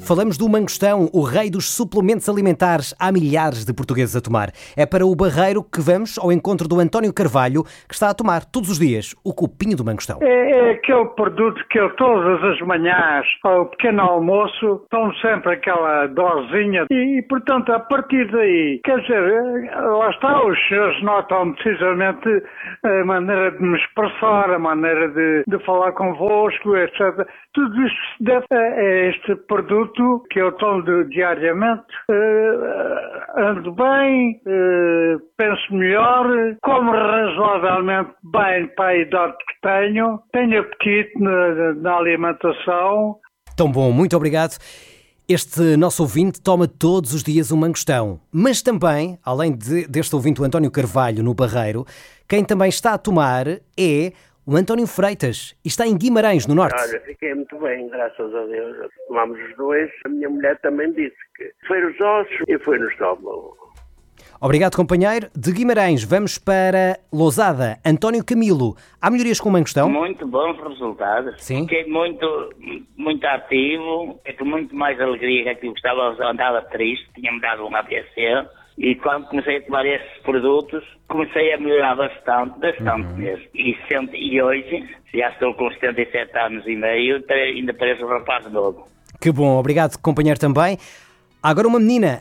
Falamos do mangostão, o rei dos suplementos alimentares. Há milhares de portugueses a tomar. É para o Barreiro que vamos ao encontro do António Carvalho, que está a tomar todos os dias o copinho do mangostão. É aquele produto que eu todas as manhãs, ao pequeno almoço, tomo sempre aquela dosinha e portanto, a partir daí, quer dizer, lá está, os senhores notam precisamente a maneira de me expressar, a maneira de falar convosco, etc. Tudo isso se deve a este produto que eu tomo diariamente. Ando bem, penso melhor, como razoavelmente bem para a idade que tenho apetite na alimentação. Tão bom, muito obrigado. Este nosso ouvinte toma todos os dias um mangostão, mas também, além deste ouvinte, o António Carvalho, no Barreiro, quem também está a tomar é o António Freitas, e está em Guimarães, no Norte. Olha, fiquei muito bem, graças a Deus. Tomámos os dois. A minha mulher também disse que foi nos ossos e foi no estômago. Obrigado, companheiro. De Guimarães, vamos para Lousada. António Camilo, há melhorias com o mangostão? Muito bons resultados. Sim. Fiquei muito ativo, com muito mais alegria que aquilo que andava triste, tinha-me dado um AVC. E quando comecei a tomar esses produtos, comecei a melhorar bastante mesmo. E hoje, já estou com 77 anos e meio, ainda pareço um rapaz novo. Que bom, obrigado, companheiro, também. Há agora uma menina.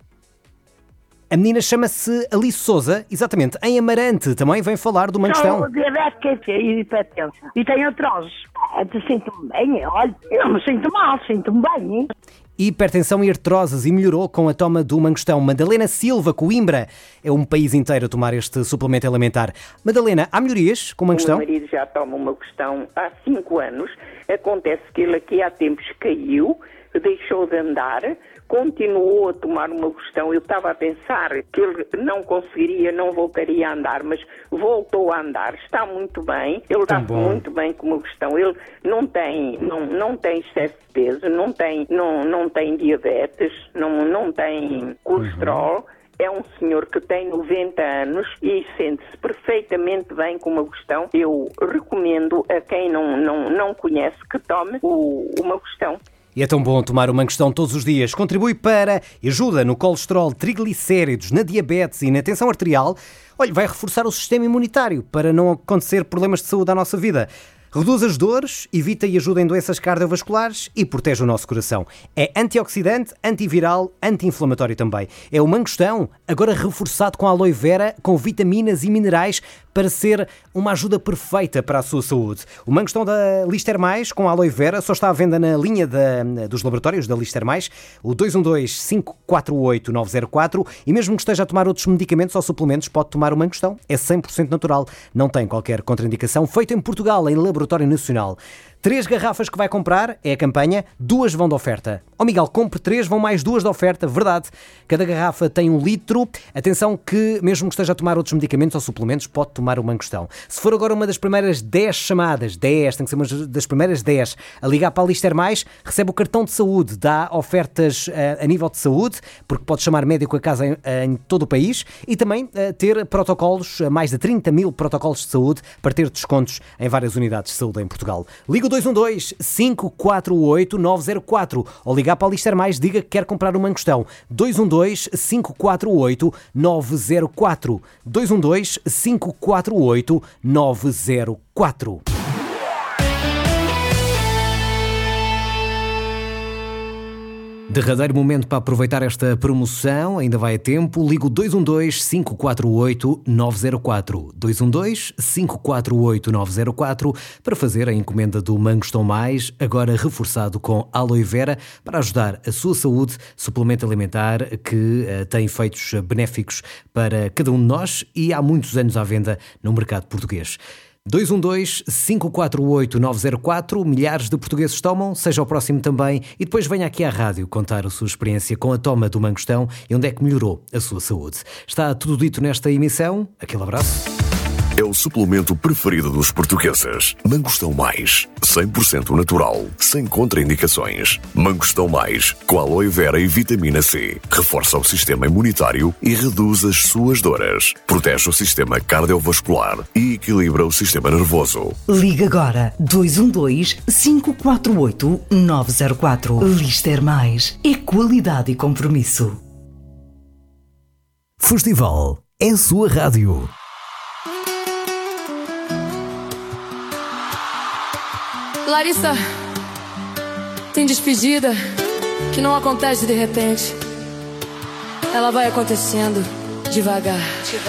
A menina chama-se Alice Souza, exatamente, em Amarante, também vem falar do mangostão. Sou diabética e hipertensa. E tenho artrose. Sinto-me bem, olha, eu não me sinto mal, sinto-me bem, hein? Hipertensão e artroses, e melhorou com a toma do mangostão. Madalena Silva, Coimbra, é um país inteiro a tomar este suplemento alimentar. Madalena, há melhorias com o mangostão? O meu marido já toma uma mangostão há 5 anos. Acontece que ele aqui há tempos caiu, deixou de andar, continuou a tomar uma mangostão. Eu estava a pensar que ele não conseguiria, não voltaria a andar, mas voltou a andar, está muito bem, ele dá-se muito bem com uma mangostão. Ele não tem excesso de peso, não tem diabetes, não tem colesterol. É um senhor que tem 90 anos e sente-se perfeitamente bem com o mangostão. Eu recomendo a quem não conhece que tome o mangostão. E é tão bom tomar o mangostão todos os dias. Contribui para e ajuda no colesterol, triglicéridos, na diabetes e na tensão arterial. Olha, vai reforçar o sistema imunitário para não acontecer problemas de saúde à nossa vida. Reduz as dores, evita e ajuda em doenças cardiovasculares e protege o nosso coração. É antioxidante, antiviral, anti-inflamatório também. É o mangostão, agora reforçado com aloe vera, com vitaminas e minerais para ser uma ajuda perfeita para a sua saúde. O mangostão da Lister Mais, com aloe vera, só está à venda na linha dos laboratórios da Lister Mais, o 212-548-904, e mesmo que esteja a tomar outros medicamentos ou suplementos, pode tomar o mangostão. É 100% natural, não tem qualquer contraindicação, feito em Portugal, em laboratório nacional. 3 garrafas que vai comprar, é a campanha, 2 vão de oferta. Miguel, compre 3, vão mais 2 de oferta, verdade. Cada garrafa tem 1 litro. Atenção que, mesmo que esteja a tomar outros medicamentos ou suplementos, pode tomar o mangostão. Se for agora uma das primeiras 10 chamadas, 10, tem que ser uma das primeiras 10, a ligar para a Lister Mais, recebe o cartão de saúde, dá ofertas a nível de saúde, porque pode chamar médico a casa em todo o país, e também ter protocolos, mais de 30 mil protocolos de saúde, para ter descontos em várias unidades de saúde em Portugal. Liga o 212-548-904 ou ligar para a Lister Mais, diga que quer comprar um mangostão. 212-548-904. 212-548-904. Derradeiro momento para aproveitar esta promoção, ainda vai a tempo. Ligo 212-548-904. 212-548-904 para fazer a encomenda do Mangostão Mais, agora reforçado com aloe vera, para ajudar a sua saúde, suplemento alimentar que tem efeitos benéficos para cada um de nós e há muitos anos à venda no mercado português. 212-548-904, milhares de portugueses tomam, seja o próximo também, e depois venha aqui à rádio contar a sua experiência com a toma do mangostão e onde é que melhorou a sua saúde. Está tudo dito nesta emissão, aquele abraço. É o suplemento preferido dos portugueses. Mangostão Mais, 100% natural, sem contraindicações. Mangostão Mais, com aloe vera e vitamina C. Reforça o sistema imunitário e reduz as suas dores. Protege o sistema cardiovascular e equilibra o sistema nervoso. Liga agora 212-548-904. Lister Mais é qualidade e compromisso. Festival é a sua rádio. Larissa, tem despedida que não acontece de repente. Ela vai acontecendo devagar.